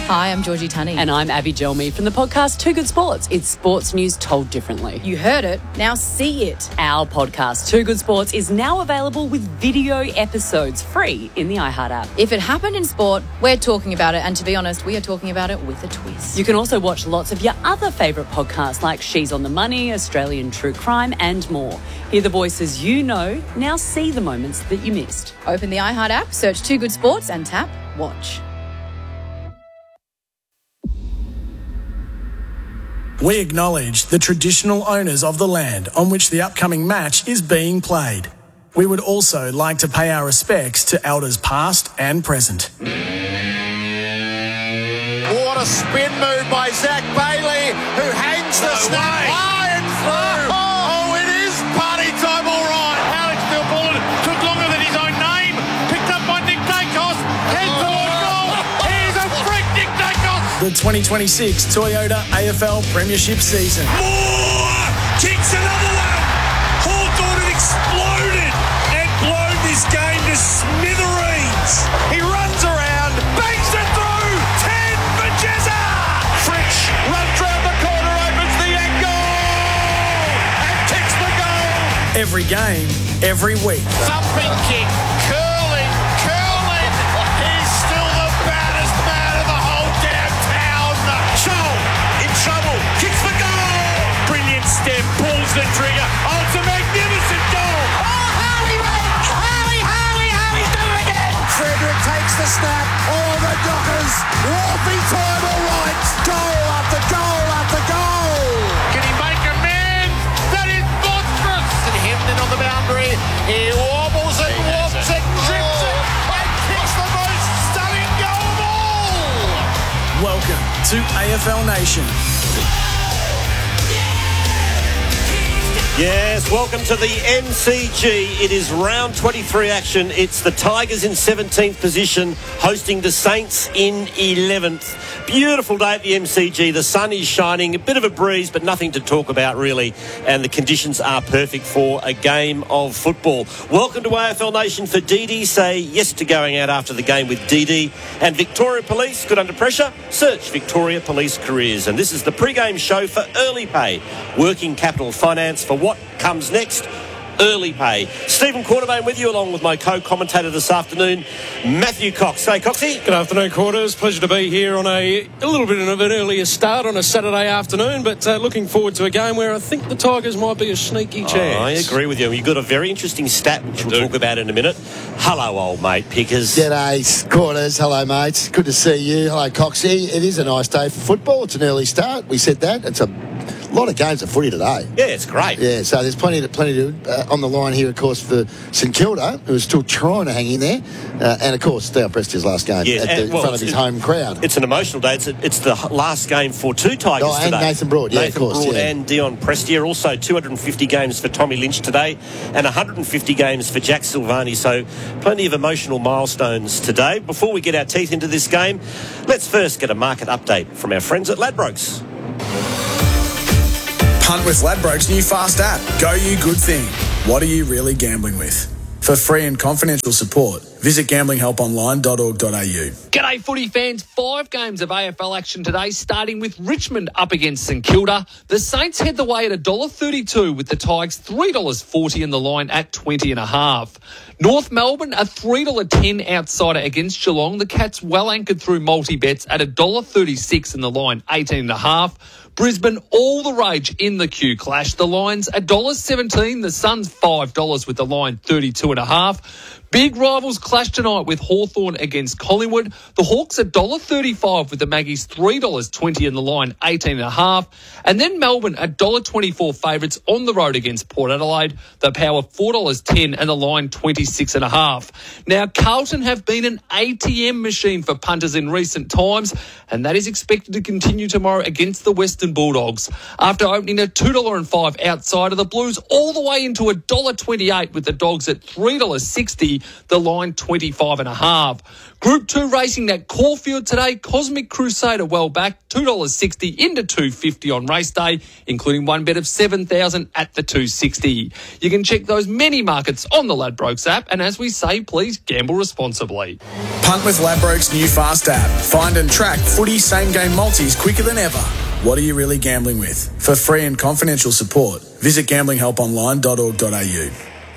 Hi, I'm Georgie Tunney. And I'm Abby Gelmy from the podcast Too Good Sports. It's sports news told differently. You heard it, now see it. Our podcast, Too Good Sports, is now available with video episodes free in the iHeart app. If it happened in sport, we're talking about it. And to be honest, we are talking about it with a twist. You can also watch lots of your other favourite podcasts like She's on the Money, Australian True Crime and more. Hear the voices you know, now see the moments that you missed. Open the iHeart app, search Too Good Sports and tap Watch. We acknowledge the traditional owners of the land on which the upcoming match is being played. We would also like to pay our respects to elders past and present. What a spin move by Zach Bailey, who hangs the snap high and through. Oh, it is party time, all right. Alex Philpott took longer than his own name. Picked up by Nick Dacos. Head toward goal. He's a freak, Nick Dacos. The 2026 Toyota AFL Premiership season. Moore kicks another one. Hawthorn have exploded and blown this game to smithereens. He runs around, bangs it through. 10 for Jezza. Fritsch runs round the corner, opens the end goal, and kicks the goal. Every game, every week. Thumping kick, curling. He's still the baddest man in the whole damn town. Scholl in trouble, kicks the goal. Brilliant step, pulls the trigger. Oh, it's a magnificent goal. Frederick takes the snap. Oh, the Dockers. Warping time, all right. Goal after goal after goal. Can he make a man? That is monstrous. And Hemden on the boundary. He wobbles it, wobbles it, trips it, and kicks the most stunning goal of all. Welcome to AFL Nation. Yes, welcome to the MCG. It is round 23 action. It's the Tigers in 17th position, hosting the Saints in 11th. Beautiful day at the MCG. The sun is shining, a bit of a breeze, but nothing to talk about really. And the conditions are perfect for a game of football. Welcome to AFL Nation for Dee. Say yes to going out after the game with Dee. And Victoria Police, good under pressure? Search Victoria Police Careers. And this is the pre-game show for Early Pay. Working capital finance for what comes next? Early Pay. Stephen Quartermain with you, along with my co-commentator this afternoon, Matthew Cox. Hey, Coxie. Good afternoon, Quarters. Pleasure to be here on a little bit of an earlier start on a Saturday afternoon, but looking forward to a game where I think the Tigers might be a sneaky chance. I agree with you. You've got a very interesting stat, which we'll talk about in a minute. Hello, old mate Pickers. G'day, Quarters. Hello, mates. Good to see you. Hello, Coxie. It is a nice day for football. It's an early start. We said that. It's a lot of games of footy today. Yeah, it's great. Yeah, so there's plenty to on the line here, of course, for St Kilda, who is still trying to hang in there. And, of course, Dale Prestia's last game in front of his home crowd. It's an emotional day. It's the last game for two Tigers and today. Nathan Broad, yeah, Nathan of course. Broad yeah. and Dion Prestia. Also 250 games for Tommy Lynch today and 150 games for Jack Silvani. So plenty of emotional milestones today. Before we get our teeth into this game, let's first get a market update from our friends at Ladbrokes. Punt with Ladbrokes' new fast app. Go you good thing. What are you really gambling with? For free and confidential support, visit gamblinghelponline.org.au. G'day footy fans. 5 games of AFL action today, starting with Richmond up against St Kilda. The Saints head the way at $1.32 with the Tigers $3.40 in the line at 20.5. North Melbourne a $3.10 outsider against Geelong. The Cats well anchored through multi-bets at $1.36 in the line 18.5. Brisbane all the rage in the Q clash. The line's $1.17. The Suns $5 with the line 32.5. Big rivals clash tonight with Hawthorn against Collingwood. The Hawks $1.35 with the Maggies $3.20 in the line 18.5. And then Melbourne $1.24 favourites on the road against Port Adelaide. The Power $4.10 and the line 26.5. Now Carlton have been an ATM machine for punters in recent times, and that is expected to continue tomorrow against the Western Bulldogs. After opening a $2.05 outsider, the Blues all the way into $1.28 with the Dogs at $3.60. $2.50. The line, 25.5. Group 2 racing at Caulfield today. Cosmic Crusader well back, $2.60 into $2.50 on race day, including one bet of $7,000 at the $2.60. You can check those many markets on the Ladbrokes app, and as we say, please gamble responsibly. Punt with Ladbrokes' new Fast app. Find and track footy same-game multis quicker than ever. What are you really gambling with? For free and confidential support, visit gamblinghelponline.org.au.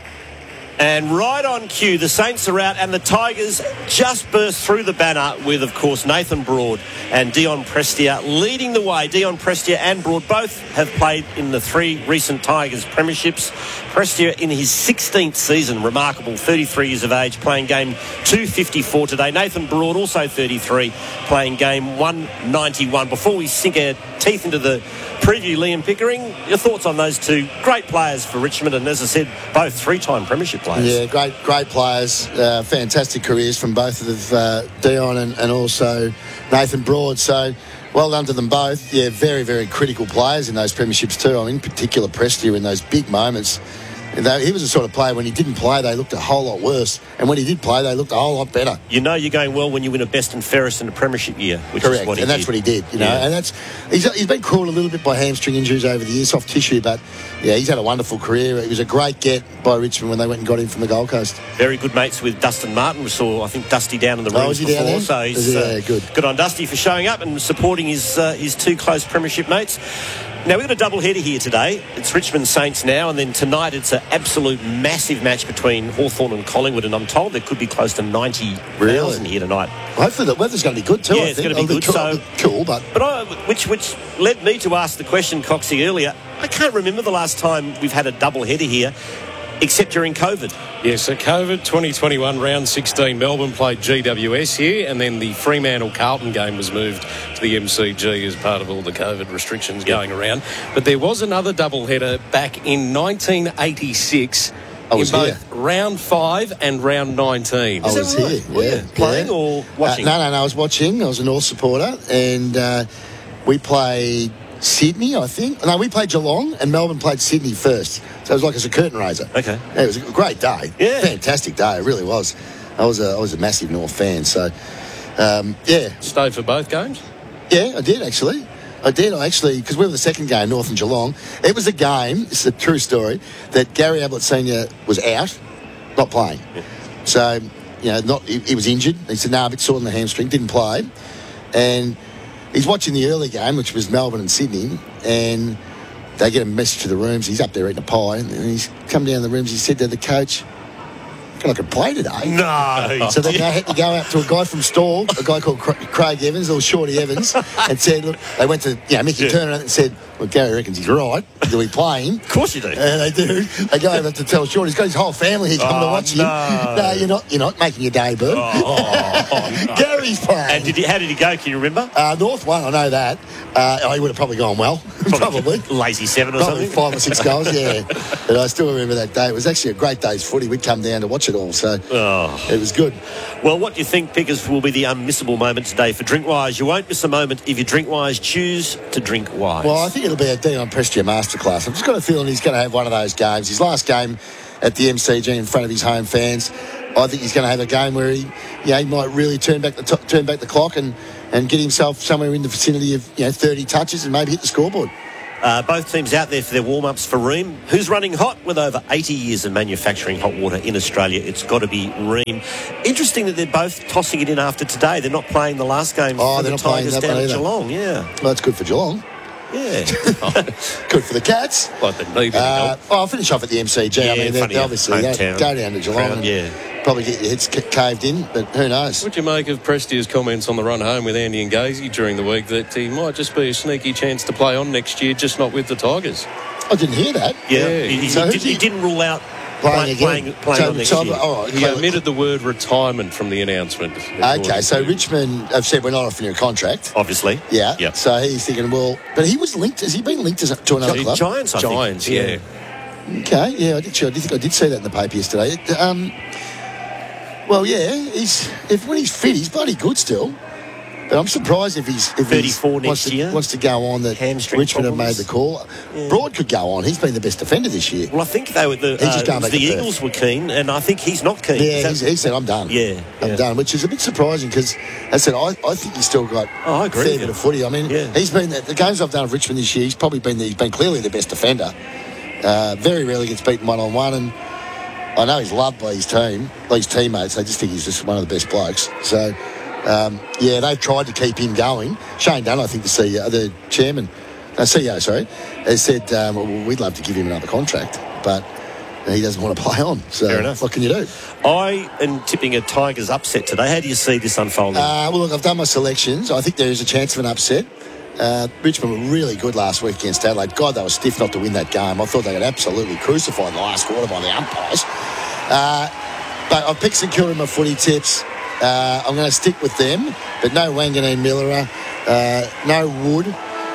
And right on cue, the Saints are out and the Tigers just burst through the banner with, of course, Nathan Broad and Dion Prestia leading the way. Dion Prestia and Broad both have played in the 3 recent Tigers premierships. Prestia in his 16th season, remarkable, 33 years of age, playing game 254 today. Nathan Broad, also 33, playing game 191. Before we sink our teeth into the preview, Liam Pickering, your thoughts on those two great players for Richmond, and as I said, both 3-time premiership players. Yeah, great players, fantastic careers from both of Dion and also Nathan Broad. So well done to them both. Yeah, very, very critical players in those premierships too. I mean, in particular, Prestia in those big moments. He was the sort of player, when he didn't play, they looked a whole lot worse. And when he did play, they looked a whole lot better. You know you're going well when you win a best and fairest in a premiership year, which Correct. is what he and did. That's what he did, you know. Yeah. And he's been caught a little bit by hamstring injuries over the years, soft tissue, but yeah, he's had a wonderful career. It was a great get by Richmond when they went and got him from the Gold Coast. Very good mates with Dustin Martin. We saw, I think, Dusty down in the rooms before. So he's good on Dusty for showing up and supporting his 2 close premiership mates. Now, we've got a double header here today. It's Richmond Saints now, and then tonight it's an absolute massive match between Hawthorn and Collingwood, and I'm told there could be close to 90,000 here tonight. Hopefully the weather's going to be good too. Yeah, it's going to be good. Cool, but which led me to ask the question, Coxie, earlier. I can't remember the last time we've had a double header here, except during COVID. Yeah, so COVID 2021 round 16, Melbourne played GWS here, and then the Fremantle-Carlton game was moved to the MCG as part of all the COVID restrictions going around. But there was another doubleheader back in 1986 in both round 5 and round 19. I was here. Were you playing or watching? No, I was watching. I was a North supporter, and we played Sydney, I think. No, we played Geelong, and Melbourne played Sydney first. So it was like it's a curtain raiser. Okay. Yeah, it was a great day. Yeah. Fantastic day. It really was. I was a massive North fan. So, Stayed for both games? Yeah, I did, actually. Because we were the second game, North and Geelong. It was a game, this is a true story, that Gary Ablett Sr. was out, not playing. Yeah. So, he was injured. He said, a bit sore on the hamstring, didn't play. And he's watching the early game, which was Melbourne and Sydney, and they get a message to the rooms. He's up there eating a pie, and he's come down the rooms. He said to the coach, I could play today. No. So then they had to go out to a guy from Stawell, a guy called Craig Evans, or Shorty Evans, and said, look, they went to Mickey Turner and said, well, Gary reckons he's right. Do we play him? Of course you do. And they do. They go over to tell Shorty. He's got his whole family here coming to watch him. No, you're not making your debut. No. Gary's playing. And how did he go? Can you remember? North won, I know that. He would have probably gone well. Probably. Lazy 7 or probably something. 5 or 6 goals, yeah. But I still remember that day. It was actually a great day's footy. We'd come down to watch it all, so it was good. Well, what do you think, Pickers, will be the unmissable moment today for Drinkwise? You won't miss a moment if you Drinkwise. Choose to drink wise. Well, I think it'll be a Dion Prestia masterclass. I've just got a feeling he's going to have one of those games. His last game at the MCG in front of his home fans. I think he's going to have a game where he might really turn back the clock and get himself somewhere in the vicinity of 30 touches and maybe hit the scoreboard. Both teams out there for their warm-ups for Ream. Who's running hot with over 80 years of manufacturing hot water in Australia? It's got to be Ream. Interesting that they're both tossing it in after today. They're not playing the last game for the Tigers down at Geelong. Yeah. Well, that's good for Geelong. Yeah. Good for the Cats. Like they need help. I'll finish off at the MCG. Yeah, I mean, they obviously go down to Geelong and probably get your heads caved in, but who knows? What do you make of Prestia's comments on the run home with Andy and Gazy during the week that he might just be a sneaky chance to play on next year, just not with the Tigers? I didn't hear that. Yeah. He didn't rule out playing on next year. He omitted the word retirement from the announcement. Okay, so Richmond have said we're not offering you a contract. Obviously. Yeah. Yep. So he's thinking, well, but he was linked. Has he been linked to another club? Giants, I think. Giants, yeah. Okay, yeah, I think I did see that in the paper yesterday. Well, yeah, when he's fit, he's bloody good still. But I'm surprised if he's 34 next year. Wants to go on that Hamstring Richmond problems. have made the call. Broad could go on. He's been the best defender this year. Well, I think they were the Eagles were keen, and I think he's not keen. Yeah, he said, I'm done. I'm done, which is a bit surprising because, as I said, I think he's still got I agree a fair bit of footy. I mean, he's been, the games I've done of Richmond this year, he's been clearly the best defender. Very rarely gets beaten one-on-one, and I know he's loved by his team, by his teammates. They just think he's just one of the best blokes. So, they've tried to keep him going. Shane Dunn, I think, the chairman, CEO, has said, we'd love to give him another contract, but he doesn't want to play on. So fair enough. What can you do? I am tipping a Tigers upset today. How do you see this unfolding? Look, I've done my selections. I think there is a chance of an upset. Richmond were really good last week against Adelaide. God, they were stiff not to win that game. I thought they got absolutely crucified in the last quarter by the umpires. But I've picked St Kilda in my footy tips. I'm going to stick with them, but no Wanganeen Miller, no Wood.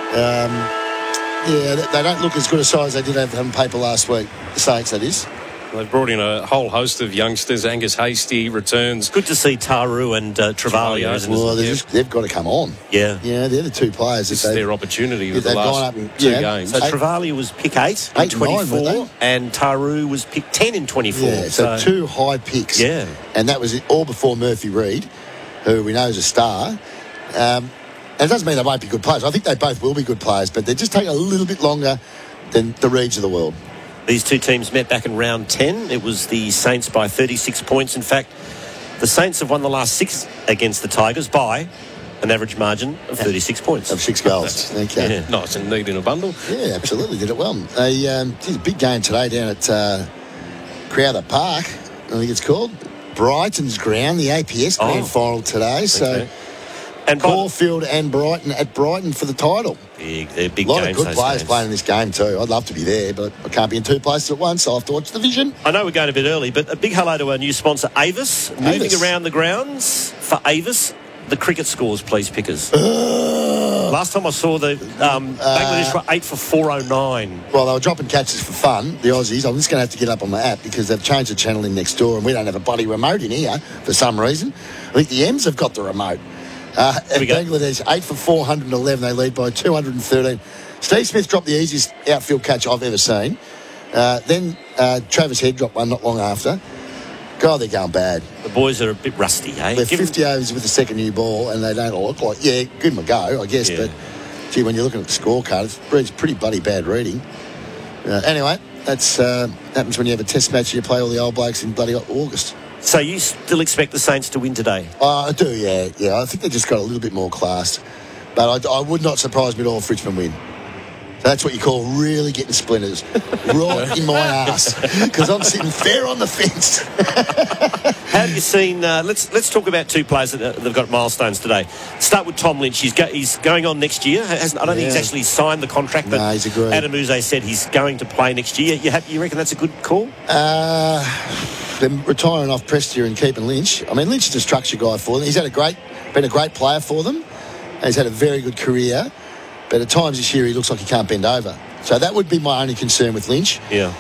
They don't look as good a side as they did have on paper last week. The Saints, that is. They've brought in a whole host of youngsters. Angus Hasty returns. Good to see Taru and Travaglio, isn't it? Well, they've got to come on. Yeah. Yeah, they're the two players. This is their opportunity with the they've last gone up and, two games. So Travaglio was pick 8 in 24, and Taru was pick 10 in 24. Yeah, so two high picks. Yeah. And that was it all before Murphy Reid, who we know is a star. And it doesn't mean they won't be good players. I think they both will be good players, but they just take a little bit longer than the Reids of the world. These two teams met back in round 10. It was the Saints by 36 points. In fact, the Saints have won the last 6 against the Tigers by an average margin of 36 points. Of 6 goals. Okay. Yeah, nice and neat in a bundle. Yeah, absolutely. Did it well. It's a big game today down at Crowther Park, I think it's called. Brighton's ground, the APS grand final today. So, and Caulfield and Brighton at Brighton for the title. They're big games. A lot games, of good players playing in this game too. I'd love to be there, but I can't be in two places at once, so I have to watch the vision. I know we're going a bit early, but a big hello to our new sponsor, Avis. Moving around the grounds for Avis. The cricket scores, please, pickers. Last time I saw the Bangladesh were 8 for 409. Well, they were dropping catches for fun, the Aussies. I'm just going to have to get up on my app because they've changed the channel in next door and we don't have a bloody remote in here for some reason. I think the M's have got the remote. Bangladesh 8 for 411. They lead by 213. Steve Smith dropped the easiest outfield catch I've ever seen. Then Travis Head dropped one not long after. God, they're going bad. The boys are a bit rusty, eh? They're 50 overs with the second new ball and they don't all look like, give them a go, I guess. Yeah. But, gee, when you're looking at the scorecard, it's pretty bloody bad reading. Anyway, that's happens when you have a test match and you play all the old blokes in bloody August. So you still expect the Saints to win today? I do, yeah. I think they just got a little bit more class. But I would not surprise me at all if Richmond win. So that's what you call really getting splinters right in my ass because I'm sitting fair on the fence. How have you seen? Let's talk about two players that have got milestones today. Start with Tom Lynch. He's going on next year. I don't think he's actually signed the contract, but he's agreed. Adam Uze said he's going to play next year. You reckon that's a good call? They're retiring off Prestia and keeping Lynch. I mean, Lynch is a structure guy for them. He's been a great player for them. And he's had a very good career. But at times this year, he looks like he can't bend over. So that would be my only concern with Lynch. Yeah.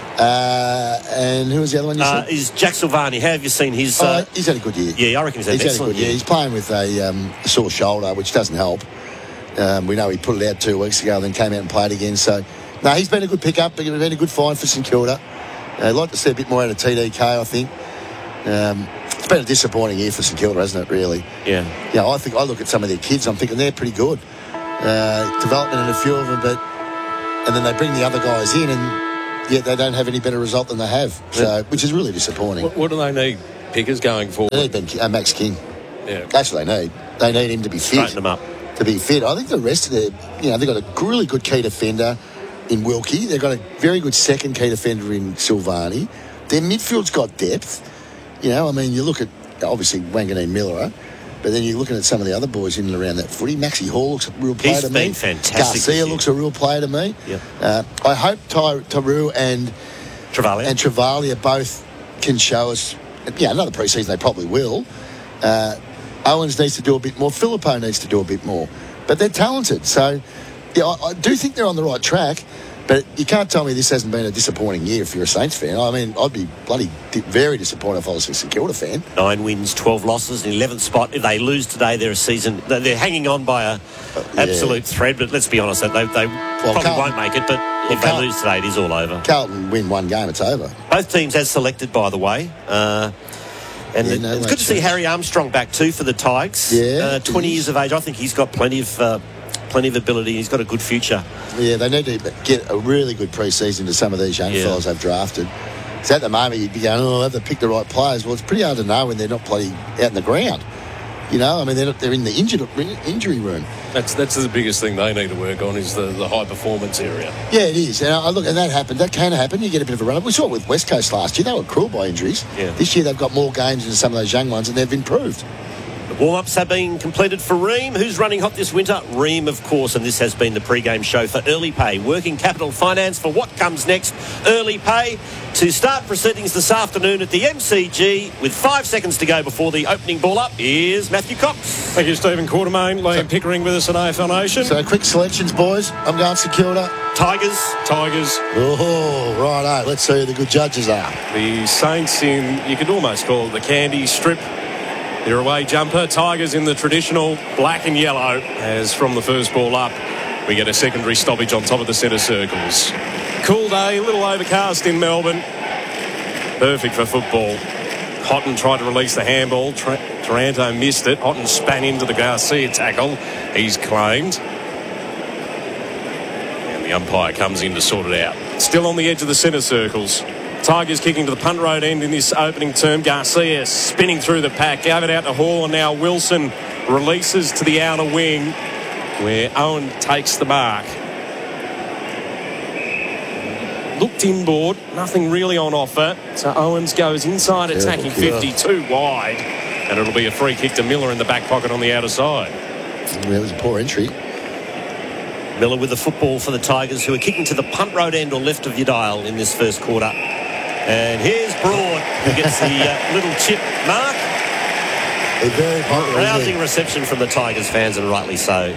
And who was the other one you said? Is Jack Silvani. How have you seen his... he's had a good year. Yeah, I reckon he's had an excellent year. He's playing with a sore shoulder, which doesn't help. We know he put it out 2 weeks ago and then came out and played again. So, no, he's been a good pickup. He's been a good find for St Kilda. I'd like to see a bit more out of TDK, I think. It's been a disappointing year for St Kilda, hasn't it, really? Yeah. Yeah, I look at some of their kids, I'm thinking they're pretty good. Development in a few of them, and then they bring the other guys in and yet they don't have any better result than they have, so which is really disappointing. What do they need, pickers, going forward? They need Max King. Yeah. That's what they need. They need him to be fit. Straighten them up. To be fit. I think the rest of they've got a really good key defender in Wilkie. They've got a very good second key defender in Silvani. Their midfield's got depth. You look at, obviously, Wanganeen Miller, but then you're looking at some of the other boys in and around that footy. Maxie Hall looks a real player to me. He's been fantastic. Garcia looks a real player to me. Yep. I hope Taru and Travaglio both can show us, another pre-season they probably will. Owens needs to do a bit more. Filippo needs to do a bit more. But they're talented. So, I do think they're on the right track. But you can't tell me this hasn't been a disappointing year if you're a Saints fan. I mean, I'd be very disappointed if I was a St Kilda fan. 9 wins, 12 losses, in 11th spot. If they lose today, they're hanging on by a absolute thread. But let's be honest, they probably won't make it. But if they lose today, it is all over. Carlton win one game, it's over. Both teams as selected, by the way. It's good to see Harry Armstrong back too for the Tigers. 20 years of age. I think he's got plenty of ability. He's got a good future. Yeah, they need to get a really good pre-season to some of these young fellas they've drafted. So at the moment, you'd be going, I have to pick the right players. Well, it's pretty hard to know when they're not bloody out in the ground. You know, I mean, they're in the injury room. That's the biggest thing they need to work on is the high performance area. Yeah, it is. And look, and that happened. That can happen. You get a bit of a run-up. We saw it with West Coast last year. They were cruel by injuries. Yeah. This year they've got more games than some of those young ones, and they've improved. Warm-ups have been completed for Ream. Who's running hot this winter? Ream, of course, and this has been the pre-game show for Early Pay. Working Capital Finance for what comes next. Early Pay to start proceedings this afternoon at the MCG with 5 seconds to go before the opening ball up. Here's Matthew Cox. Thank you, Stephen Quartermain. Liam Pickering with us at AFL Nation. So quick selections, boys. I'm going St Kilda. Tigers. Oh, righto. Let's see who the good judges are. The Saints in, you could almost call it the candy strip. Their away jumper. Tigers in the traditional black and yellow. As from the first ball up, we get a secondary stoppage on top of the centre circles. Cool day, a little overcast in Melbourne. Perfect for football. Houghton tried to release the handball. Taranto missed it. Houghton span into the Garcia tackle. He's claimed. And the umpire comes in to sort it out. Still on the edge of the centre circles. Tigers kicking to the punt road end in this opening term. Garcia spinning through the pack. Gave it out to Hall, and now Wilson releases to the outer wing where Owen takes the mark. Looked inboard, nothing really on offer. So Owens goes inside attacking 52 wide. And it'll be a free kick to Miller in the back pocket on the outer side. That was a poor entry. Miller with the football for the Tigers, who are kicking to the punt road end or left of your dial in this first quarter. And here's Broad, who gets the little chip mark. A very rousing reception from the Tigers fans, and rightly so.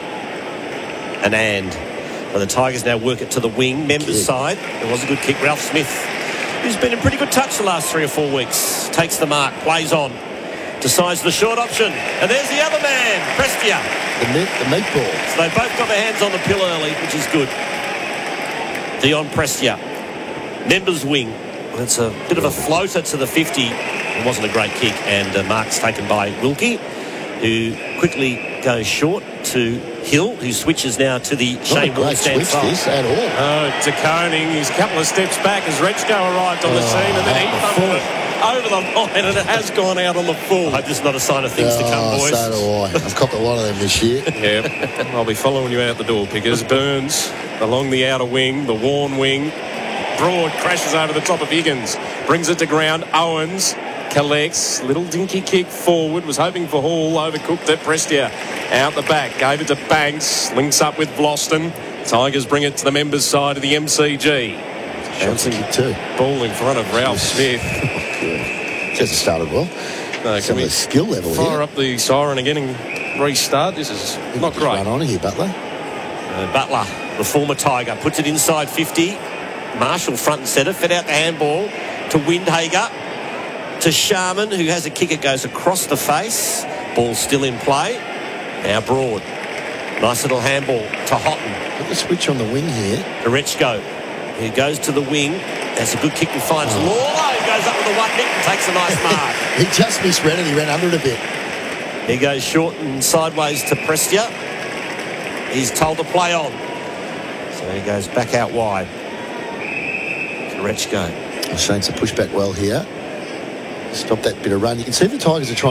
Well, the Tigers now work it to the wing, members' side. It was a good kick. Ralph Smith, who's been in pretty good touch the last 3 or 4 weeks, takes the mark, plays on, decides the short option. And there's the other man, Prestia. The meatball. So they both got their hands on the pill early, which is good. Dion Prestia, members' wing. It's a bit of a floater to the 50. It wasn't a great kick, and marks taken by Wilkie, who quickly goes short to Hill, who switches now to the Shane Warstand side. This at all. Oh, to Koning. He's a couple of steps back as Rechko arrived on the scene, and then he thumped it over the line, and it has gone out on the full. I hope this is not a sign of things to come, boys. So do I. I've copped a lot of them this year. Yeah, I'll be following you out the door, Pickers. Burns along the outer wing, the worn wing. Broad crashes over the top of Higgins, brings it to ground. Owens collects, little dinky kick forward, was hoping for Hall, overcooked it. Prestia out the back, gave it to Banks, links up with Vlosten. Tigers bring it to the members' side of the MCG. Bouncing too. Ball in front of Ralph Smith. She hasn't started well. No, some of the skill level fire here. Up the siren again and restart. This is not great. Run on here, Butler. Butler, the former Tiger, puts it inside 50. Marshall front and centre, fed out the handball to Windhager, to Sharman, who has a kick. It goes across the face. Ball still in play. Now Broad. Nice little handball to Houghton. Put the switch on the wing here. To Rechko. He goes to the wing. That's a good kick and finds Lawler. He goes up with the one nick and takes a nice mark. He just misread it. He ran under it a bit. He goes short and sideways to Prestia. He's told to play on. So he goes back out wide. Rechko. The Saints have pushed back well here. Stop that bit of run. You can see the Tigers are trying